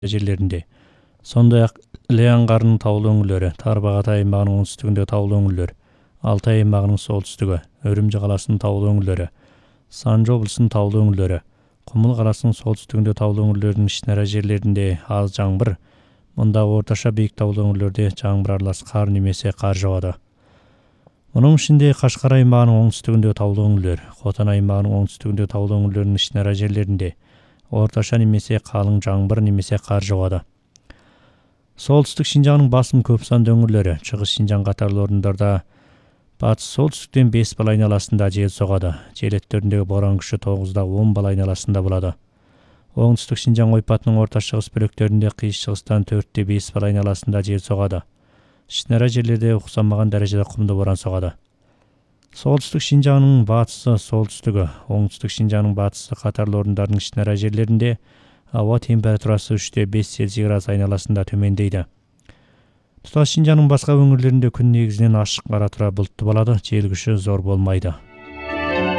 жерлеринде. Сондай-ақ Іле аңғарының таулы өңірлері, Тарбағатай аймағының оңтүстігінде таулы өңірлер, Алтай аймағының солтүстігі, Үрімжі қаласының таулы өңірлері, Санжы облысының таулы өңірлері, Құмыл қаласының солтүстігінде таулы өңірлердің ішінара жерлерінде аз жаңбыр, мұндағы орташа биік таулы өңірлерде жаңбыр аралас қар немесе қар жауады. Мұның ішінде Қашқар аймағының оңтүстігінде таулы өңірлер, Қотан аймағының оңтүстігінде таулы өңірлердің ішінара жерлерінде орташа немесе қалың жаңбыр немесе қар жауады. Солтүстік Шинжаңның басым көп санды өңірлері, Шығыс Шинжаң қатарлы орындарда батыс солтүстіктен 5 бал айналасында жел соғады. Жел екпіні боран күші 9-да 10 бал айналасында болады. Оңтүстік Шинжаң ойпатының орта шығыс бөліктерінде қиыс шығыстан 4-те 5 бал айналасында жел соғады. Ішінара жерлерде ұқсамаған дәрежеде құмды боран соғады. Солтүстік Шинжаңның батысы, солтүстігі, оңтүстік Шинжаңның батысы қатарлы орындардың ішінара жерлерінде ауа температурасы 3-те 5 Цельсий градус айналасында төмендейді. Тұтас Шинжаңның басқа өңірлерінде күн негізінен ашық ара тұра бұлтты болады, жел күші зор болмайды.